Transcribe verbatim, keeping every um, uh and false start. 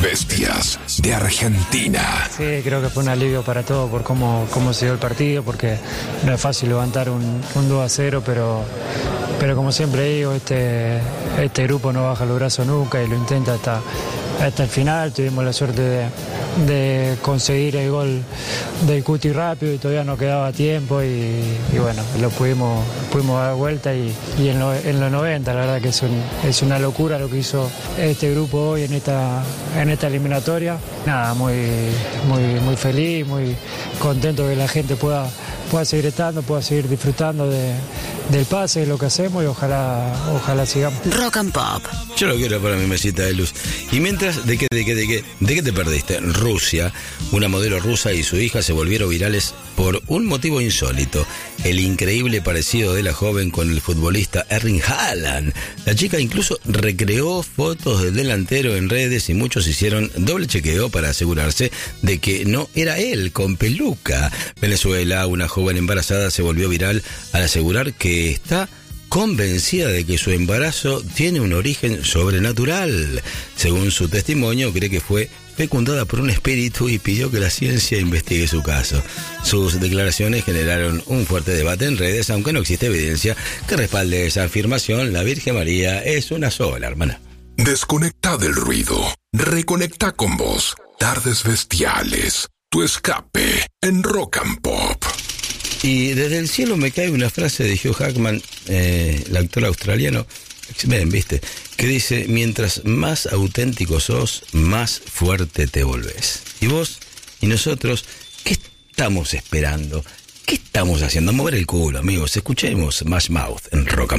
Bestias de Argentina. Sí, creo que fue un alivio para todos por cómo, cómo se dio el partido, porque no es fácil levantar un, un dos a cero, pero, pero como siempre digo, este, este grupo no baja los brazos nunca y lo intenta hasta, hasta el final. Tuvimos la suerte de, de conseguir el gol del Cuti rápido y todavía no quedaba tiempo y, y bueno, lo pudimos, pudimos dar vuelta y, y en, lo, en los noventa, la verdad que es, un, es una locura lo que hizo este grupo hoy en esta, en esta eliminatoria. Nada, muy, muy, muy feliz, muy contento que la gente pueda, pueda seguir estando, pueda seguir disfrutando de, del pase, de lo que hacemos y ojalá, ojalá sigamos. Rock and Pop. Yo lo quiero para mi mesita de luz. Y mientras, ¿de qué, de qué, de qué, de qué te perdiste? Rusia, una modelo rusa y su hija se volvieron virales por un motivo insólito: el increíble parecido de la joven con el futbolista Erling Haaland. La chica incluso recreó fotos del delantero en redes y muchos hicieron doble chequeo para asegurarse de que no era él con peluca. Venezuela, una joven embarazada se volvió viral al asegurar que está convencida de que su embarazo tiene un origen sobrenatural. Según su testimonio, cree que fue fecundada por un espíritu y pidió que la ciencia investigue su caso. Sus declaraciones generaron un fuerte debate en redes, aunque no existe evidencia que respalde esa afirmación. La Virgen María es una sola, hermana. Desconecta del ruido. Reconecta con vos. Tardes Bestiales. Tu escape en Rock and Pop. Y desde el cielo me cae una frase de Hugh Jackman, eh, el actor australiano, ven, viste, que dice: mientras más auténtico sos, más fuerte te volvés. Y vos y nosotros, ¿qué estamos esperando? ¿Qué estamos haciendo? A mover el culo, amigos. Escuchemos Smash Mouth en Rock and Pop.